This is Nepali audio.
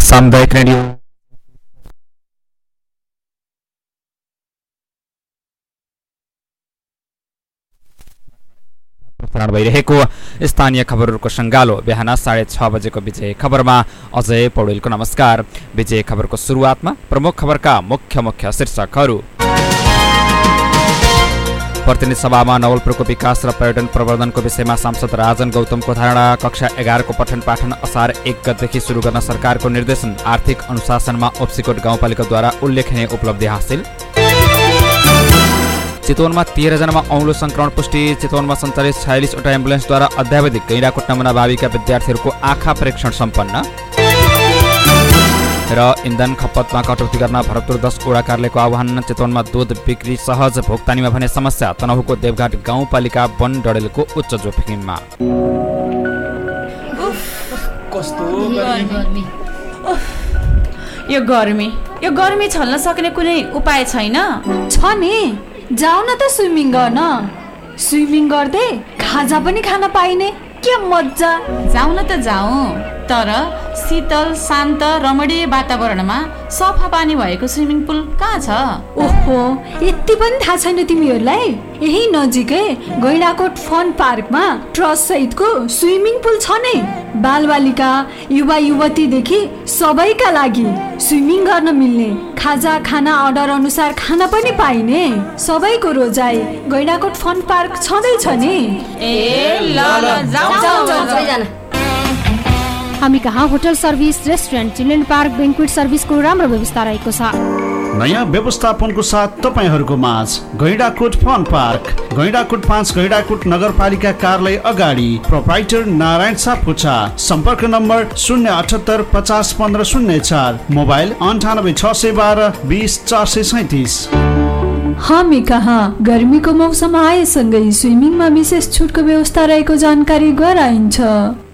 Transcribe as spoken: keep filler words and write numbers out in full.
सामुदायिक रेडियो प्रसारण भइरहेको स्थानीय खबरहरूको सङ्गालो बिहान साढे छ बजेको विजय खबरमा अजय पौडेलको नमस्कार। विजय खबरको सुरुवातमा प्रमुख खबरका मुख्य मुख्य शीर्षकहरू। प्रतिनिधि सभामा नवलपुरको विकास र पर्यटन प्रवर्धनको विषयमा सांसद राजन गौतमको धारणा। कक्षा एघारको पठन पाठन असार एक गतेदेखि सुरु गर्न सरकारको निर्देशन। आर्थिक अनुशासनमा ओप्सीकोट गाउँपालिकाद्वारा उल्लेखनीय उपलब्धि हासिल। चितवनमा तेह्र जनामा औलो संक्रमण पुष्टि। चितवनमा सञ्चालित छयालिसवटा एम्बुलेन्सद्वारा अध्यावधिक गैंडाकोट नमुना बाबीका विद्यार्थीहरूको आँखा परीक्षण सम्पन्न। र इन्धन खपतमा कटौती गर्न भरतपुर दस वडा कार्यालयको आह्वान। चितवनमा दूध बिक्री सहज भुक्तानीमा भने समस्या। तनहुको देवघाट गाउँपालिका वन डडेलको उच्च जोखिममा। यो गर्मी यो गर्मी छल्न सक्ने कुनै उपाय छैन? छ नि, जाऊ न त स्विमिङ गर्न। स्विमिङ गर्दै खाजा पनि खान पाइने, के मजा। जाऊ न त जाऊ, तर शीतल शान्त रमणीय वातावरणमा सफा पानी भएको स्विमिङ पुल कहाँ छ? ओहो, यति पनि थाहा छैन तिमीहरूलाई? यही नजिकै गैंडाकोट फन पार्कमा ट्रस्ट सहितको स्विमिङ पुल छ नै। बालबालिका युवा युवतीदेखि सबैका लागि स्विमिङ गर्न मिल्ने, खाजा खाना अर्डर अनुसार खाना पनि पाइने, सबैको रोजाइ गैंडाकोट फन पार्क छँदैछ नि। ए ल ल जाऊ जाऊ। हामी कहाँ hotel service, restaurant, children park, बेन्क्वेट सर्भिसको राम्रो व्यवस्था रहेको छ। नयाँ व्यवस्थापनको साथ तपाईहरूको माझ गैंडाकोट फन पार्क, गैंडाकोट पाँच, गैंडाकोट नगरपालिका कार्यालय अगाडि। प्रोप्राइटर नारायण सापकोटा। सम्पर्क नम्बर शून्य अठहत्तर पचास पन्ध्र शून्य चार, मोबाइल अन्ठानब्बे छ सय बाह्र बिस चार सय सैतिस। हामी कहाँ गर्मीको मौसम आएसँगै स्विमिङमा विशेष छुटको व्यवस्था रहेको जानकारी गराइन्छ।